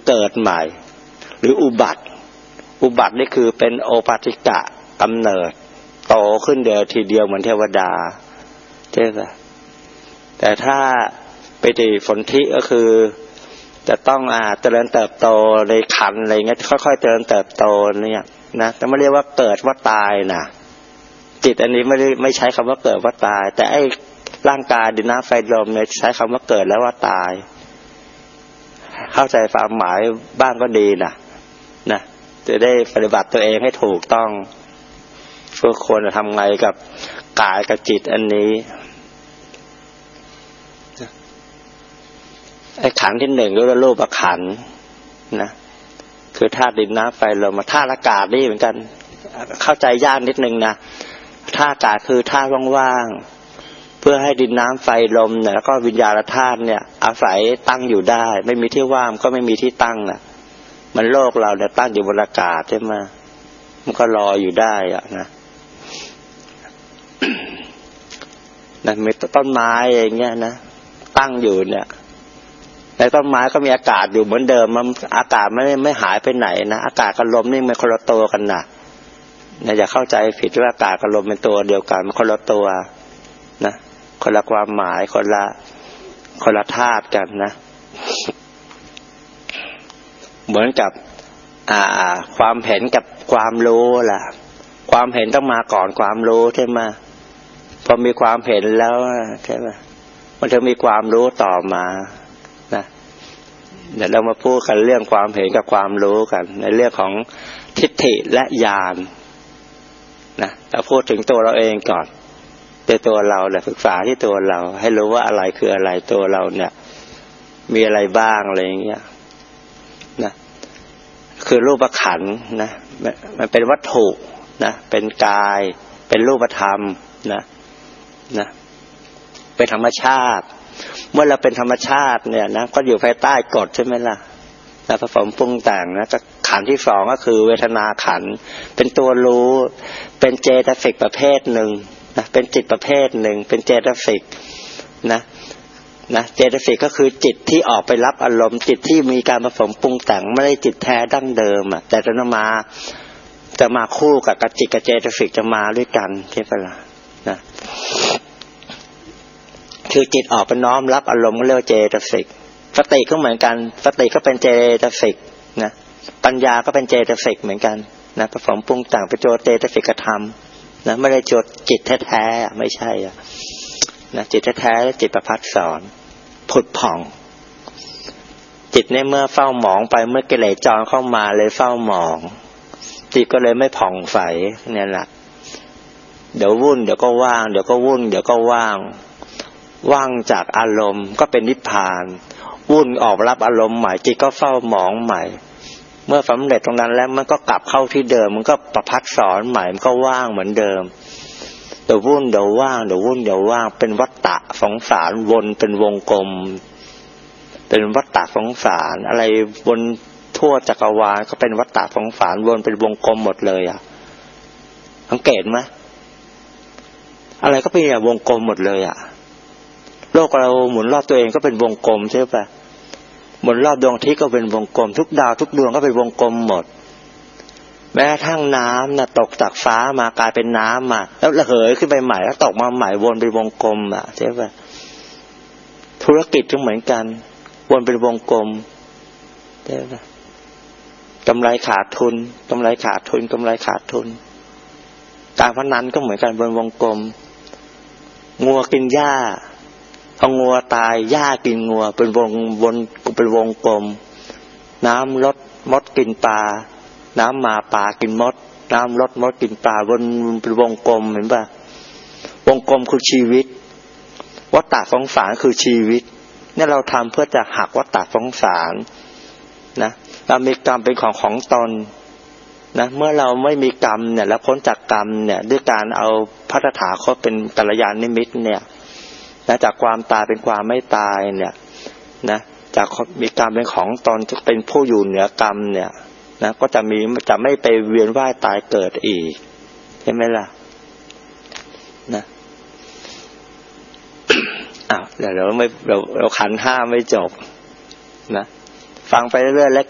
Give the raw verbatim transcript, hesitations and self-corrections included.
เกิดใหม่หรืออุบัติอุบัตินี่คือเป็นโอปาติกะกำเนิดโตขึ้นเดียวทีเดียวเหมือนเทวดาใช่ป่ะแต่ถ้าไปฏิฝนทิก็คือจะต้องอ่าเจริญเติบโตในขันอะไรเงี้ยค่อยๆเจริญเติบโตเนี่ยนะแต่ไม่เรียกว่าเกิดว่าตายนะจิตอันนี้ไม่ได้ไม่ใช้คำว่าเกิดว่าตายแต่ไอ้ร่างกายดินน้ำไฟลมเนี่ยใช้คำว่าเกิดแล้วว่าตายเข้าใจความหมายบ้างก็ดีนะนะจะได้ปฏิบัติตัวเองให้ถูกต้องเพื่อควรจะทำไงกับกายกับจิตอันนี้ไอ้ขันธ์ที่หนึ่งเรียกว่ารูปขันธ์นะคือธาตุดินน้ำไฟลมมาธาตุอากาศนี่เหมือนกันเข้าใจยากนิดนึงนะธาตุอากาศคือธาตุว่างๆเพื่อให้ดินน้ำไฟลมเนี่ยแล้วก็วิญญาณธาตุเนี่ยอาศัยตั้งอยู่ได้ไม่มีที่ว่างก็ไม่มีที่ตั้งอ่ะมันโลกเราเนี่ยตั้งอยู่บนอากาศใช่ไหมมันก็รออยู่ได้อ่ะนะนะมีต้นไม้อย่างเงี้ยนะตั้งอยู่เนี่ยในต้นไม้ก็มีอากาศอยู่เหมือนเดิมมันอากาศไม่ไม่หายไปไหนนะอากาศกับลมนี่มันคนละตัวกันนะนะอย่าเข้าใจผิดว่าอากาศกับลมเป็นตัวเดียวกันมันคนละตัวนะคนละความหมายคนละคนละธาตุกันนะเหมือนกับอ่าความเห็นกับความรู้ล่ะความเห็นต้องมาก่อนความรู้ใช่ไหมพอมีความเห็นแล้วใช่ไหมมันจะมีความรู้ต่อมานะเดี๋ยวเรามาพูดกันเรื่องความเห็นกับความรู้กันในเรื่องของทิฏฐิและญาณนะเราพูดถึงตัวเราเองก่อนในตัวเราแหละศึกษาที่ตัวเราให้รู้ว่าอะไรคืออะไรตัวเราเนี่ยมีอะไรบ้างอะไรอย่างเงี้ยนะคือรูปขันธ์นะมันเป็นวัตถุนะเป็นกายเป็นรูปธรรมนะนะเป็นธรรมชาติเมื่อเราเป็นธรรมชาติเนี่ยนะก็อยู่ภายใต้กฎใช่ไหมล่ะนะผสมปรุงแต่งนะขันธ์ที่สองก็คือเวทนาขันธ์เป็นตัวรู้เป็นเจตสิกประเภทหนึ่งนะเป็นจิตประเภทหนึ่งเป็นเจตสิกนะนะเจตสิกก็คือจิตที่ออกไปรับอารมณ์จิตที่มีการผสมปรุงแต่งไม่ได้จิตแท้ดั้งเดิมอ่ะแต่จะมาจะมาคู่กับกจิตกับเจตสิกจะมาด้วยกันใช่ไหมล่ะนะคือจิตออกไปน้อมรับอารมณ์ก็เรียกว่าเจตสิกสติก็เหมือนกันสติก็เป็นเจตสิกนะปัญญาก็เป็นเจตสิกเหมือนกันนะผสมปรุงแต่งเป็นโจเจตสิกธรรมนะไม่ได้โจจิตแท้ๆไม่ใช่อ่ะนะจิตแท้ๆและจิตประภัสสรผุดผ่องจิตเนี่ยเมื่อเฝ้าหมองไปเมื่อกิเลสจรเข้ามาเลยเฝ้าหมองจิตก็เลยไม่ผ่องใสเนี่ยแหละเดี๋ยววุ่นเดี๋ยวก็ว่างเดี๋ยวก็วุ่นเดี๋ยวก็ว่างว่างจากอารมณ์ก็เป็นนิพพานวุ่นออกรับอารมณ์ใหม่จิตก็เฝ้าหมองใหม่เมื่อสำเร็จตรงนั้นแล้วมันก็กลับเข้าที่เดิมมันก็ประภัสสรใหม่มันก็ว่างเหมือนเดิมเดี๋ยววุ่นเดี๋ยวว่างเดี๋ยววุ่นเดี๋ยวว่างเป็นวัฏฏะสงสารวนเป็นวงกลมเป็นวัฏฏะสงสารอะไรวนทั่วจักรวาลก็เป็นวัฏฏะสงสารวนเป็นวงกลมหมดเลยอ่ะสังเกตไหมอะไรก็เป็นวงกลมหมดเลยอ่ะโลกเราหมุนรอบตัวเองก็เป็นวงกลมใช่ป่ะหมุนรอบดวงอาทิตย์ก็เป็นวงกลมทุกดาวทุกดวงก็เป็นวงกลมหมดแม้กระทั่งน้ำน่ะตกจากฟ้ามากลายเป็นน้ำมาแล้วระเหยขึ้นไปใหม่แล้วตกมาใหม่วนเป็นวงกลมอ่ะใช่ป่ะธุรกิจก็เหมือนกันวนเป็นวงกลมใช่ป่ะกำไรขาดทุนกำไรขาดทุนกำไรขาดทุนการพนันก็เหมือนกันวนวงกลมงัวกินหญ้าพองัวตายหญ้ากินงัวเป็นวงวนเป็นวงกลมน้ำลดมดกินปลาน้ำมาปลากินมดน้ำลดมดกินปลาวนเป็นวงกลมเห็นป่ะวงกลมคือชีวิตวัฏฏะสงสารคือชีวิตเนี่ยเราทำเพื่อจะหักวัฏฏะสงสารนะเรามีกรรมเป็นของของตนนะเมื่อเราไม่มีกรรมเนี่ยแล้วพ้นจากกรรมเนี่ยด้วยการเอาพระตถาคตเป็นกัลยาณมิตรเนี่ยนะจากความตายเป็นความไม่ตายเนี่ยนะจากมีกรรมเป็นของตนจะเป็นผู้อยู่เหนือกรรมเนี่ยนะก็จะมีจะไม่ไปเวียนว่ายตายเกิดอีกใช่ไหมล่ะนะ อ้าวเดี๋ยวเราไม่เราเราขันธ์ห้าไม่จบนะฟังไปเรื่อยๆแล้ว